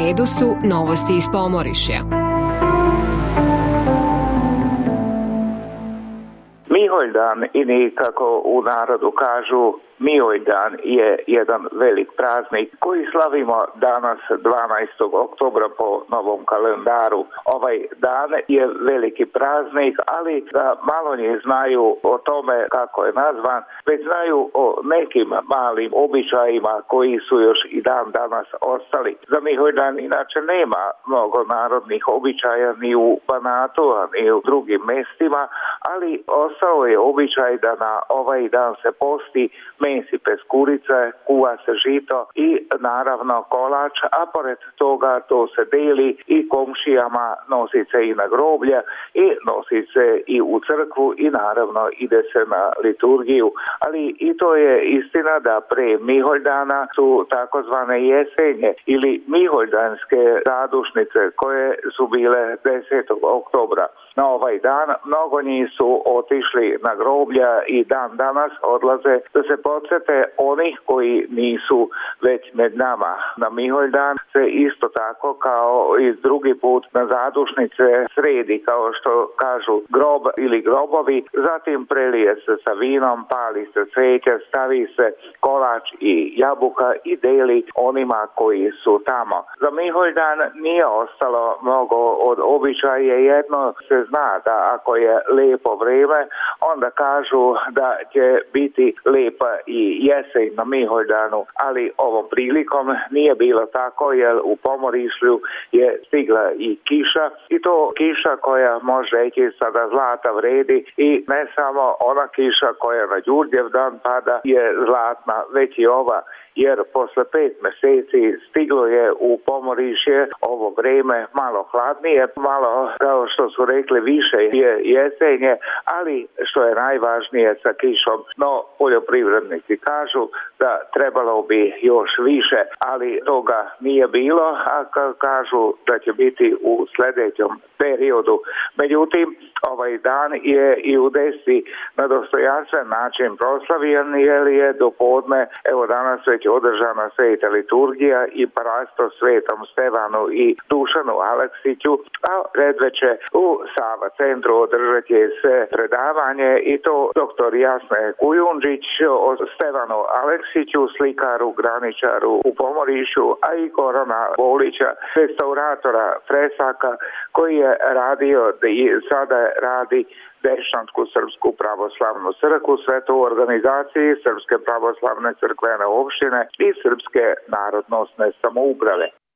redu su novosti iz Pomorišja. Miholjdan ili kako u narodu kažu Miholjdan je jedan velik praznik koji slavimo danas 12. oktobra po novom kalendaru. Ovaj dan je veliki praznik, ali da malo njih znaju o tome kako je nazvan, već znaju o nekim malim običajima koji su još i dan danas ostali. Za Miholjdan inače nema mnogo narodnih običaja ni u Banatu, ni u drugim mestima, ali ostao je običaj da na ovaj dan se posti mesi peskurice, kuva se žito i naravno kolač, a pored toga to se deli i komšijama, nosi se i na groblje i nosi se i u crkvu i naravno ide se na liturgiju. Ali i to je istina da pre Miholjdana su takozvane jesenje ili miholjdanske zadušnice koje su bile 10. oktobra. Na ovaj dan mnogo njih su otišli na groblja i dan danas odlaze da se podsjete onih koji nisu već med nama. Na Miholjdan se isto tako kao i drugi put na zadušnice sredi, kao što kažu, grob ili grobovi, zatim prelije se sa vinom, pali se cveće, stavi se kolač i jabuka i deli onima koji su tamo. Za Miholjdan nije ostalo mnogo od običaja, jedno se zna da ako je lijepo vrijeme, onda kažu da će biti lijepa i jesen na Miholjdanu, ali ovom prilikom nije bilo tako, jer u Pomorišlju je stigla i kiša, i to kiša koja može reći sada zlata vredi, i ne samo ona kiša koja na Đurđev dan pada je zlatna, već i ova, jer posle 5 mjeseci stiglo je u Pomorišje ovo vrijeme malo hladnije, malo, kao što su rekli, više je jesenje, ali što je najvažnije sa kišom. No, poljoprivrednici kažu da trebalo bi još više, ali toga nije bilo, a kažu da će biti u sljedećem periodu. Međutim, ovaj dan je i u desi na dostojanstven način proslavljen, jer je do podne, evo danas već održana sveta liturgija i prasto Svetom Stevanu i Dušanu Aleksiću, a predveče u Sava centru održat će se predavanje, i to doktor Jasne Kujundžić o Stevanu Aleksiću, slikaru, graničaru u Pomorišju, a i Gorana Bolića, restauratora fresaka, koji je radio i sada radi Dešantsku srpsku pravoslavnu crkvu, sve to u organizaciji Srpske pravoslavne crkvene opštine i Srpske narodnosne samouprave.